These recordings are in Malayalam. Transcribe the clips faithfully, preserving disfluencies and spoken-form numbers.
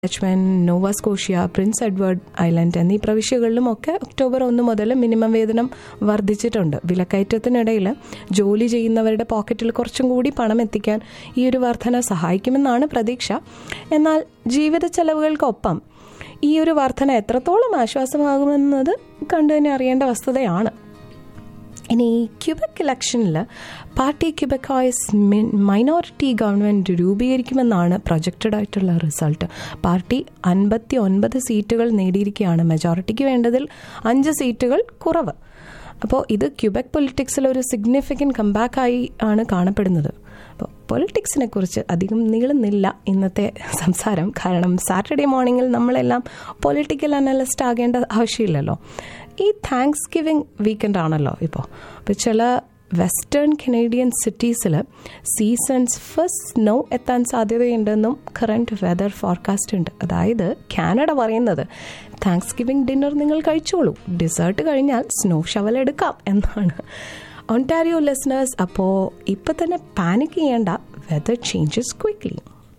Nova Scotia, Prince Edward island എന്നീ പ്രവിശ്യകളിലുമൊക്കെ ഒക്ടോബർ ഒന്ന് മുതൽ മിനിമം വേതനം വർദ്ധിച്ചിട്ടുണ്ട്. വിലക്കയറ്റത്തിനിടയിൽ ജോലി ചെയ്യുന്നവരുടെ പോക്കറ്റിൽ കുറച്ചും കൂടി പണം എത്തിക്കാൻ ഈ ഒരു വർധന സഹായിക്കുമെന്നാണ് പ്രതീക്ഷ. എന്നാൽ ജീവിത ചെലവുകൾക്കൊപ്പം ഈ ഒരു വർധന എത്രത്തോളം ആശ്വാസമാകുമെന്നത് കണ്ടു തന്നെ അറിയേണ്ട വസ്തുതയാണ്. ഇനി ക്യൂബക് ഇലക്ഷനിൽ പാർട്ടി ക്യൂബക്കോയ്സ് മൈനോറിറ്റി ഗവൺമെൻറ് രൂപീകരിക്കുമെന്നാണ് പ്രൊജക്റ്റഡ് ആയിട്ടുള്ള റിസൾട്ട്. പാർട്ടി അൻപത്തി ഒൻപത് സീറ്റുകൾ നേടിയിരിക്കുകയാണ്. മെജോറിറ്റിക്ക് വേണ്ടതിൽ അഞ്ച് സീറ്റുകൾ കുറവ്. അപ്പോൾ ഇത് ക്യൂബക് പൊളിറ്റിക്സിൽ ഒരു സിഗ്നിഫിക്കൻറ്റ് കംബാക്കായി ആണ് കാണപ്പെടുന്നത്. അപ്പോൾ പൊളിറ്റിക്സിനെ കുറിച്ച് അധികം നീളുന്നില്ല ഇന്നത്തെ സംസാരം. കാരണം സാറ്റർഡേ മോർണിംഗിൽ നമ്മളെല്ലാം പൊളിറ്റിക്കൽ അനലിസ്റ്റ് ആകേണ്ട ആവശ്യമില്ലല്ലോ. ഈ താങ്ക്സ് ഗിവിങ് വീക്കെൻഡ് ആണല്ലോ ഇപ്പോൾ. അപ്പോൾ ചില western Canadian സിറ്റീസിൽ seasons first snow എത്താൻ സാധ്യതയുണ്ടെന്നും കറണ്ട് വെതർ ഫോർകാസ്റ്റ് ഉണ്ട്. അതായത് കാനഡ പറയുന്നത് താങ്ക്സ് ഗിവിങ് ഡിന്നർ നിങ്ങൾ കഴിച്ചോളൂ, ഡിസേർട്ട് കഴിഞ്ഞാൽ സ്നോ ഷവൽ എടുക്കാം എന്നാണ്. ഒണ്ടാരിയോ ലിസണേഴ്സ്, അപ്പോൾ ഇപ്പം തന്നെ പാനിക് ചെയ്യേണ്ട, വെതർ ചേഞ്ചസ് ക്വിക്ക്ലി.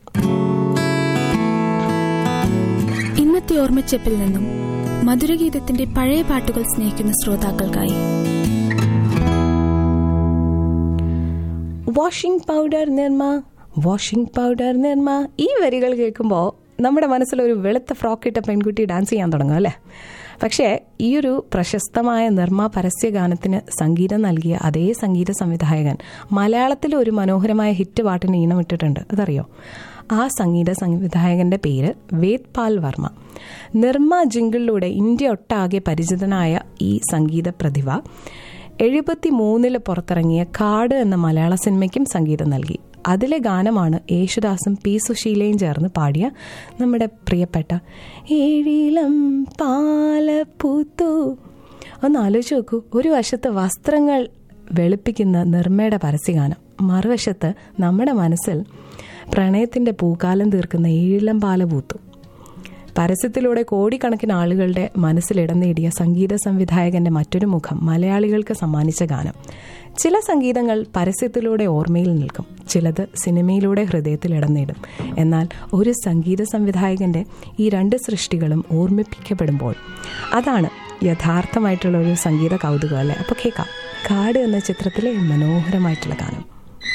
ഇന്നത്തെ ഓർമ്മച്ചെപ്പിൽ നിന്നും മധുരഗീതത്തിന്റെ പഴയ പാട്ടുകൾ സ്നേഹിക്കുന്ന ശ്രോതാക്കൾക്കായി വാഷിംഗ് പൗഡർ നിർമ്മ, വാഷിംഗ് പൗഡർ നിർമ്മ, ഈ വരികൾ കേൾക്കുമ്പോൾ നമ്മുടെ മനസ്സിലൊരു വെളുത്ത ഫ്രോക്ക് ഇട്ട പെൺകുട്ടി ഡാൻസ് ചെയ്യാൻ തുടങ്ങും അല്ലേ? പക്ഷേ ഈ ഒരു പ്രശസ്തമായ നിർമ്മ പരസ്യഗാനത്തിന് സംഗീതം നൽകിയ അതേ സംഗീത സംവിധായകൻ മലയാളത്തിൽ ഒരു മനോഹരമായ ഹിറ്റ് പാട്ടിന് ഈണമിട്ടിട്ടുണ്ട്. അതറിയോ? ആ സംഗീത സംവിധായകന്റെ പേര് വേദ് പാൽ വർമ്മ. നിർമ്മ ജിംഗിളിലൂടെ ഇന്ത്യ ഒട്ടാകെ പരിചിതനായ ഈ സംഗീത പ്രതിഭ എഴുപത്തി മൂന്നില് പുറത്തിറങ്ങിയ കാട് എന്ന മലയാള സിനിമയ്ക്കും സംഗീതം നൽകി. അതിലെ ഗാനമാണ് യേശുദാസും പി സുശീലയും ചേർന്ന് പാടിയ നമ്മുടെ പ്രിയപ്പെട്ട ഏഴിലം പാലപ്പൂത്തു. ഒന്ന് ആലോചിച്ച് നോക്കൂ. ഒരു വശത്ത് വസ്ത്രങ്ങൾ വെളുപ്പിക്കുന്ന നിർമ്മയുടെ പരസ്യഗാനം, മറുവശത്ത് നമ്മുടെ മനസ്സിൽ പ്രണയത്തിൻ്റെ പൂക്കാലം തീർക്കുന്ന ഏഴിലം പാല പൂത്തു. പരസ്യത്തിലൂടെ കോടിക്കണക്കിന് ആളുകളുടെ മനസ്സിലിടം നേടിയ സംഗീത സംവിധായകന്റെ മറ്റൊരു മുഖം മലയാളികൾക്ക് സമ്മാനിച്ച ഗാനം. ചില സംഗീതങ്ങൾ പരസ്യത്തിലൂടെ ഓർമ്മയിൽ നിൽക്കും, ചിലത് സിനിമയിലൂടെ ഹൃദയത്തിൽ ഇടം നേടും. എന്നാൽ ഒരു സംഗീത സംവിധായകന്റെ ഈ രണ്ട് സൃഷ്ടികളും ഓർമ്മിപ്പിക്കപ്പെടുമ്പോൾ അതാണ് യഥാർത്ഥമായിട്ടുള്ള ഒരു സംഗീത കൗതുകം അല്ലേ? അപ്പോൾ കേൾക്കാം കാട് എന്ന ചിത്രത്തിലെ മനോഹരമായിട്ടുള്ള ഗാനം.